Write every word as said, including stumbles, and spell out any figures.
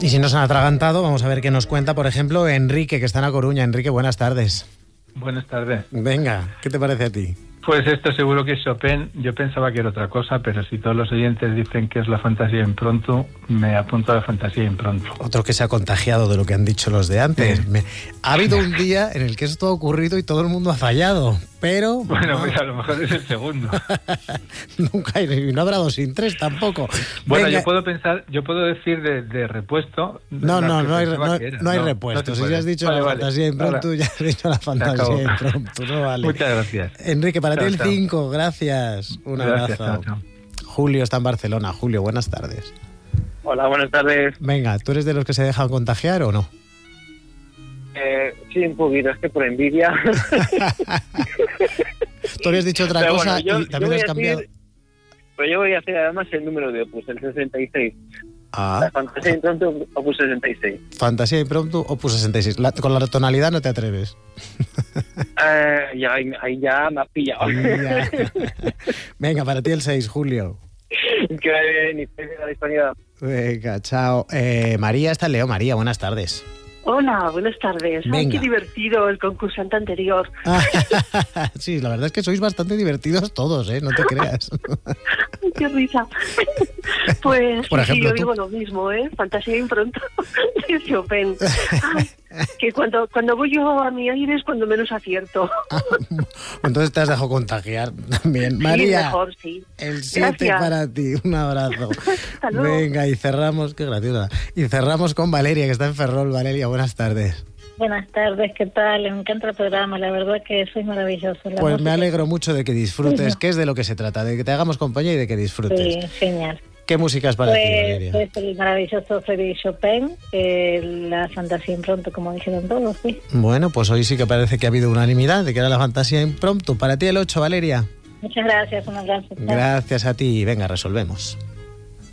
Y si nos han atragantado, vamos a ver qué nos cuenta, por ejemplo, Enrique, que está en A Coruña. Enrique, buenas tardes. Buenas tardes. Venga, ¿qué te parece a ti? Pues esto seguro que es Chopin. Yo pensaba que era otra cosa, pero si todos los oyentes dicen que es la fantasía impronto, me apunto a la fantasía impronto. Otro que se ha contagiado de lo que han dicho los de antes. Sí. Me... Ha habido un día en el que esto ha ocurrido y todo el mundo ha fallado, pero... Bueno, no. pues a lo mejor es el segundo. Nunca hay, no habrá dos sin tres tampoco. Bueno, Venga. yo puedo pensar, yo puedo decir de, de repuesto... No, la no, que no hay, pensaba no, que era. no hay No, repuesto. no se si ya puede. has dicho Vale, la vale. fantasía impronto, Ahora, ya has dicho la fantasía acabó. impronto. No vale. Muchas gracias. Enrique, para Chao, ti el chao. cinco, gracias. Un Gracias, abrazo. chao, chao. Julio está en Barcelona. Julio, buenas tardes. Hola, buenas tardes. Venga, ¿tú eres de los que se dejan contagiar o no? Eh, sí, un poquito, es que por envidia. Tú habías dicho otra Pero cosa bueno, yo- y yo también voy has a cambiado. decir- Pero yo voy a hacer además el número de Opus, el sesenta y seis. Ah, La fantasía impronto Opus sesenta y seis. fantasía impromptu, Opus sesenta y seis. La- con la tonalidad no te atreves. Eh, ya, ahí, ahí ya me has pillado. Ya. Venga, para ti el seis, Julio. Que vaya bien y feliz la disponibilidad. Venga, chao. Eh, María está en Leo. María, buenas tardes. Hola, buenas tardes. Ay, Venga. qué divertido el concursante anterior. Sí, la verdad es que sois bastante divertidos todos, ¿eh? No te creas. Ay, qué risa. Pues Por sí, ejemplo, yo tú. digo lo mismo, ¿eh? Fantasía impronto de Chopin. Ay, que cuando, cuando voy yo a mi aire es cuando menos acierto. Entonces te has dejado contagiar también. Sí, María, mejor, sí. el siete Gracias. para ti. Un abrazo. Hasta luego. Venga, y cerramos, qué graciosa. Y cerramos con Valeria, que está en Ferrol. Valeria, buenas tardes. Buenas tardes, ¿qué tal? Me encanta el programa, la verdad que soy maravilloso. La Pues música- me alegro mucho de que disfrutes, Sí. que es de lo que se trata, de que te hagamos compañía y de que disfrutes. Sí, genial. ¿Qué música es para ti, Pues, Valeria? pues el maravilloso Frédéric Chopin, eh, la fantasía impronto, como dijeron todos, sí. Bueno, pues hoy sí que parece que ha habido unanimidad de que era la fantasía impromptu. Para ti el ocho, Valeria. Muchas gracias, un abrazo. Chao. Gracias a ti. Venga, resolvemos.